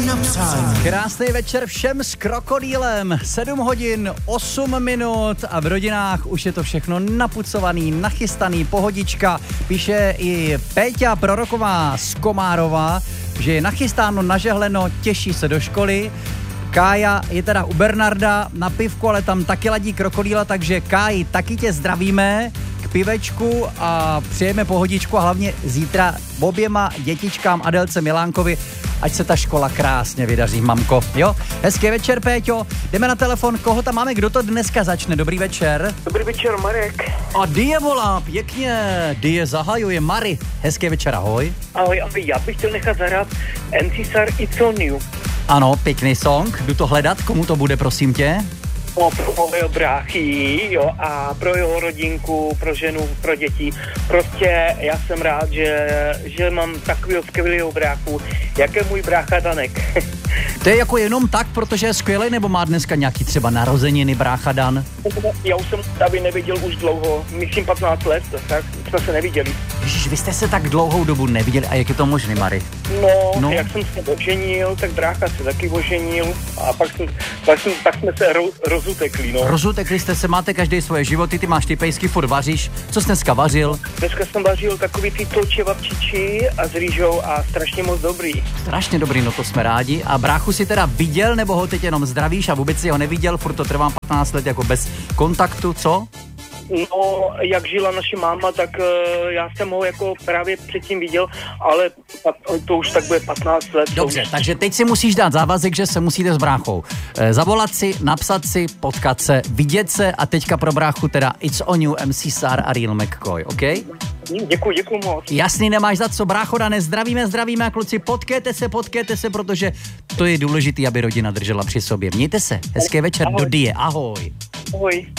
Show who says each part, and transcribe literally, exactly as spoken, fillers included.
Speaker 1: na přání.
Speaker 2: Krásný večer všem s Krokodýlem. sedm hodin, osm minut a v rodinách už je to všechno napucovaný, nachystaný, pohodička. Píše i Péťa Proroková z Komárova, že je nachystáno, nažehleno, těší se do školy. Kája je teda u Bernarda na pivku, ale tam taky ladí Krokodýla, takže Káji, taky tě zdravíme k pivečku a přejeme pohodičku a hlavně zítra oběma dětičkám Adelce Milánkovi, ať se ta škola krásně vydaří, mamko. Jo? Hezký večer, Péťo. Jdeme na telefon, koho tam máme, kdo to dneska začne? Dobrý večer.
Speaker 3: Dobrý večer, Marek.
Speaker 2: A Die volá, pěkně. Die zahajuje, Mary. Hezký večer, ahoj.
Speaker 3: Ahoj, ahoj, já bych chtěl nechat zahrát em cé Sar It's On You.
Speaker 2: Ano, pěkný song. Jdu to hledat, komu to bude, prosím tě?
Speaker 3: No, pro mého bráchy, jo, a pro jeho rodinku, pro ženu, pro děti. Prostě já jsem rád, že, že mám takovýho skvělého bráchu, jak je můj brácha Danek.
Speaker 2: To je jako jenom tak, protože je skvělý, nebo má dneska nějaký třeba narozeniny brácha Dan?
Speaker 3: Já už jsem tady neviděl už dlouho, myslím patnáct let, tak jsme se neviděli.
Speaker 2: Ježiš, vy jste se tak dlouhou dobu neviděli, a jak je to možný, Mary?
Speaker 3: No,
Speaker 2: no,
Speaker 3: jak jsem se oženil, tak brácha se taky oženil a pak, jsem, pak, jsem, pak jsme se ro, rozutekli, no.
Speaker 2: Rozutekli jste se, máte každý svoje životy, ty máš ty pejsky, furt vaříš. Co jsi dneska vařil?
Speaker 3: Dneska jsem vařil takový ty točevapčiči a s rýžou a strašně moc dobrý.
Speaker 2: Strašně dobrý, no to jsme rádi. A bráchu si teda viděl, nebo ho teď jenom zdravíš a vůbec si ho neviděl, furt to trvá patnáct let jako bez kontaktu, co?
Speaker 3: No, jak žila naše máma, tak uh, já jsem ho jako právě předtím viděl, ale to už tak bude patnáct let.
Speaker 2: Dobře,
Speaker 3: už...
Speaker 2: takže teď si musíš dát závazek, že se musíte s bráchou e, zavolat si, napsat si, potkat se, vidět se a teďka pro bráchu teda It's On You, em cé Sar a Real McCoy, OK?
Speaker 3: Děkuji, děkuji moc.
Speaker 2: Jasný, nemáš za co, brácho Dane, zdravíme, zdravíme a kluci, potkejte se, potkejte se, protože to je důležitý, aby rodina držela při sobě. Mějte se, hezký večer,
Speaker 3: ahoj.
Speaker 2: do Die, ahoj.
Speaker 3: Ahoj.